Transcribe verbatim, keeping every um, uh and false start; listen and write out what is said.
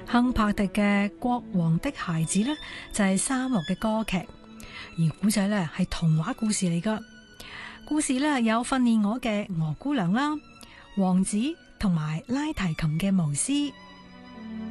亨柏迪嘅《國王的孩子》呢，就係沙漠嘅歌劇，而古仔呢係童話故事嚟噶。故事呢有訓練我嘅鵝姑娘啦、王子同埋拉提琴嘅巫師。